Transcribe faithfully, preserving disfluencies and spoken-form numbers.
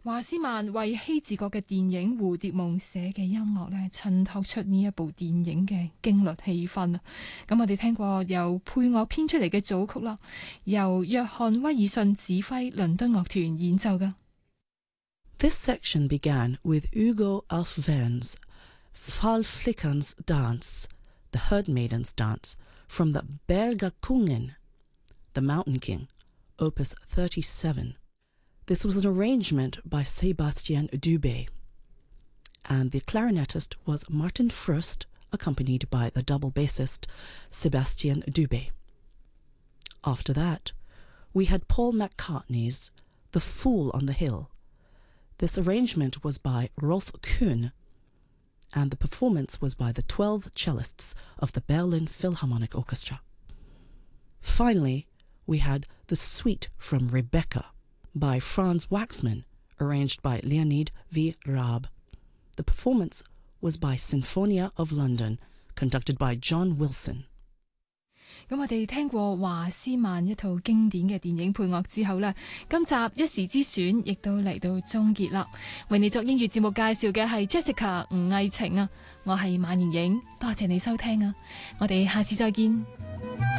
華斯曼為希治閣嘅電影《蝴蝶夢》寫嘅音樂呢，襯托出呢一部電影嘅驚慄氣氛啊！咁我哋聽過由配樂編出嚟嘅組曲啦，由約翰威爾遜指揮倫敦樂團演奏㗎。 This section began with Hugo Alfvén's Fallflickerns Dance, the Herdmaiden's Dance, from the Bergakungen, the Mountain King, Opus thirty-seven. This was an arrangement by Sébastien Dubé, and the clarinetist was Martin Frost, accompanied by the double bassist Sébastien Dubé. After that, we had Paul McCartney's The Fool on the Hill. This arrangement was by Rolf Kuhn, and the performance was by the twelve cellists of the Berlin Philharmonic Orchestra. Finally, we had The Suite from Rebecca by Franz Waxman, arranged by Leonid V. Raab. The performance was by Sinfonia of London, conducted by John Wilson. 咁我哋聽過華斯曼一套經典嘅電影配樂之後呢，今集一時之選亦都嚟到終結啦。為你作音樂節目介紹嘅係 Jessica 吳藝晴啊，我係馬妍影，多謝你收聽啊，我哋下次再見。